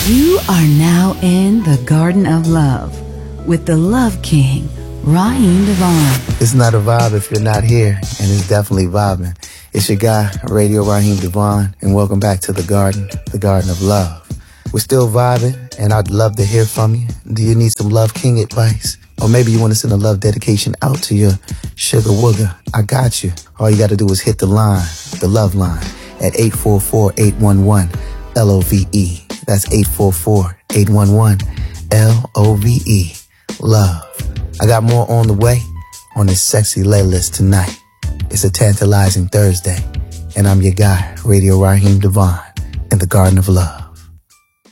You are now in the Garden of Love with the Love King, Raheem Devon. It's not a vibe if you're not here, and it's definitely vibing. It's your guy, Radio Raheem Devon, and welcome back to the Garden of Love. We're still vibing, and I'd love to hear from you. Do you need some Love King advice? Or maybe you want to send a love dedication out to your sugar wooger. I got you. All you got to do is hit the line, the love line, at 844-811-LOVE. That's 844-811-LOVE. Love. I got more on the way on this sexy playlist tonight. It's a tantalizing Thursday, and I'm your guy, Radio Raheem Devon, in the Garden of Love.